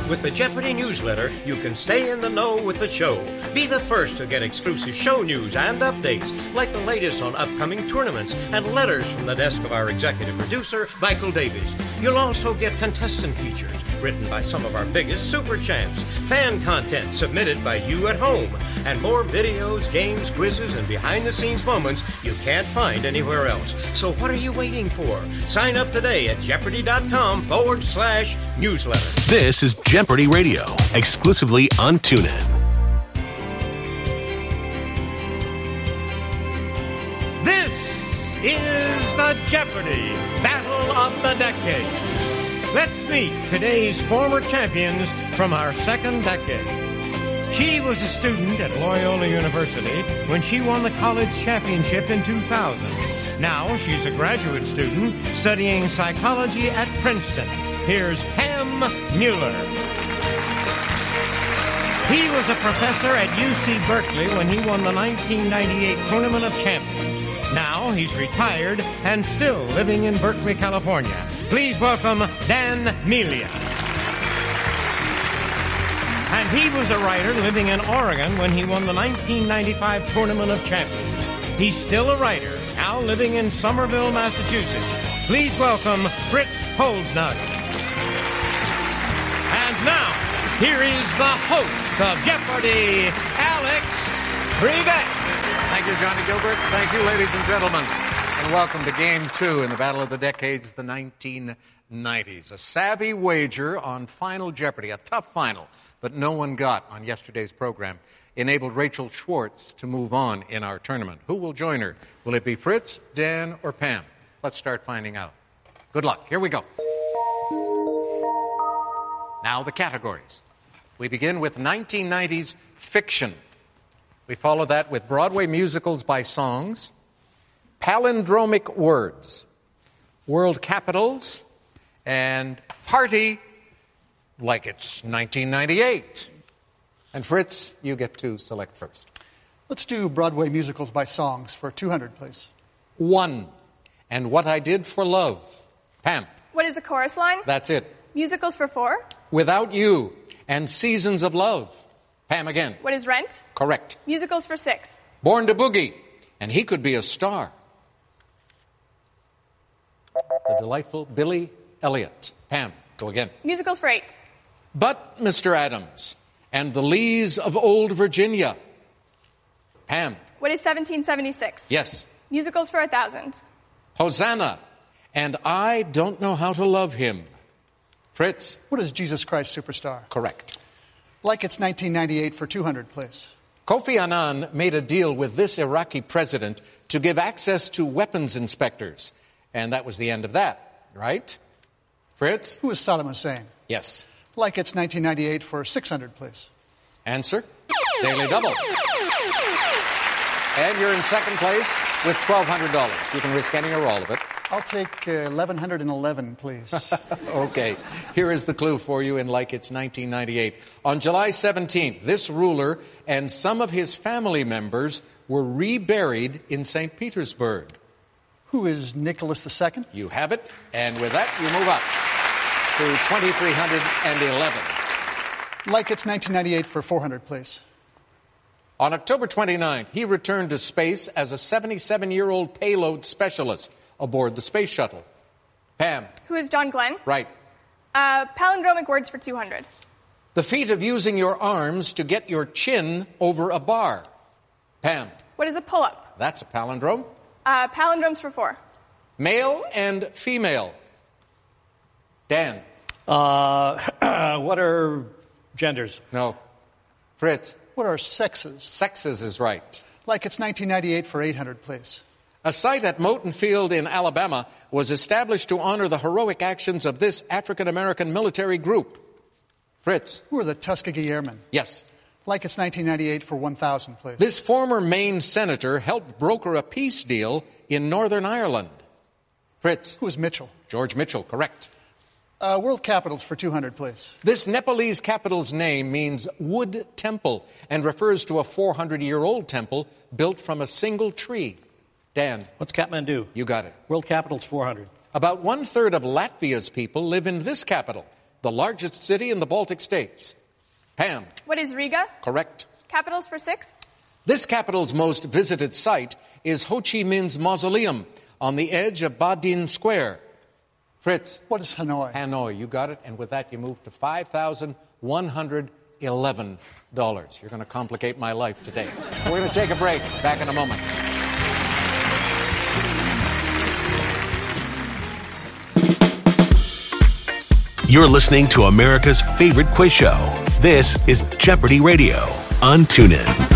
With the Jeopardy newsletter, you can stay in the know with the show. Be the first to get exclusive show news and updates, like the latest on upcoming tournaments and letters from the desk of our executive producer, Michael Davies. You'll also get contestant features written by some of our biggest super champs, fan content submitted by you at home, and more videos, games, quizzes, and behind-the-scenes moments you can't find anywhere else. So what are you waiting for? Sign up today at Jeopardy.com/newsletter. This is Jeopardy Radio, exclusively on TuneIn. This is the Jeopardy! Battle of the Decade. Let's meet today's former champions from our second decade. She was a student at Loyola University when she won the college championship in 2000. Now she's a graduate student studying psychology at Princeton. Here's Pam Mueller. He was a professor at UC Berkeley when he won the 1998 Tournament of Champions. Now he's retired and still living in Berkeley, California. Please welcome Dan Melia. And he was a writer living in Oregon when he won the 1995 Tournament of Champions. He's still a writer, now living in Somerville, Massachusetts. Please welcome Fritz Holznager. And now, here is the host of Jeopardy, Alex Trebek. Thank you, Johnny Gilbert. Thank you, ladies and gentlemen. And welcome to Game 2 in the Battle of the Decades, the 1990s. A savvy wager on Final Jeopardy, a tough final, but no one got on yesterday's program, enabled Rachel Schwartz to move on in our tournament. Who will join her? Will it be Fritz, Dan, or Pam? Let's start finding out. Good luck. Here we go. Now the categories. We begin with 1990s fiction. We follow that with Broadway musicals by songs, palindromic words, world capitals, and party like it's 1998. And Fritz, you get to select first. Let's do Broadway musicals by songs for 200, please. 1. And What I Did for Love. Pam. What is a chorus line? That's it. Musicals for 4. Without You and Seasons of Love. Pam again. What is Rent? Correct. Musicals for 6. Born to Boogie. And He Could Be a Star. The delightful Billy Elliot. Pam, go again. Musicals for 8. But Mr. Adams and the Lees of Old Virginia. Pam. What is 1776? Yes. Musicals for 1,000. Hosanna and I Don't Know How to Love Him. Fritz. What is Jesus Christ Superstar? Correct. Like it's 1998 for 200, please. Kofi Annan made a deal with this Iraqi president to give access to weapons inspectors. And that was the end of that, right? Fritz? Who is Saddam Hussein? Yes. Like it's 1998 for 600, please. Answer? Daily Double. And you're in second place with $1,200. You can risk any or all of it. I'll take 1,111, please. Okay. Here is the clue for you in Like It's 1998. On July 17th, this ruler and some of his family members were reburied in St. Petersburg. Who is Nicholas II? You have it. And with that, you move up to 2,311. Like it's 1998 for 400, please. On October 29th, he returned to space as a 77-year-old payload specialist aboard the space shuttle. Pam. Who is John Glenn? Right. Palindromic words for 200. The feat of using your arms to get your chin over a bar. Pam. What is a pull-up? That's a palindrome. Palindromes for 4. Male and female. Dan. What are genders? No. Fritz. What are sexes? Sexes is right. Like it's 1998 for 800, please. A site at Moton Field in Alabama was established to honor the heroic actions of this African-American military group. Fritz. Who are the Tuskegee Airmen? Yes. Like it's 1998 for 1,000, please. This former Maine senator helped broker a peace deal in Northern Ireland. Fritz. Who is Mitchell? George Mitchell, correct. World capitals for 200, please. This Nepalese capital's name means wood temple and refers to a 400-year-old temple built from a single tree. Dan. What's Kathmandu? You got it. World capital's 400. About 1/3 of Latvia's people live in this capital. the largest city in the Baltic states. Pam. What is Riga? Correct. Capitals for 6? This capital's most visited site is Ho Chi Minh's mausoleum on the edge of Ba Dinh Square. Fritz. What is Hanoi? Hanoi, you got it. And with that, you move to $5,111. You're going to complicate my life today. We're going to take a break. Back in a moment. You're listening to America's favorite quiz show. This is Jeopardy Radio on TuneIn.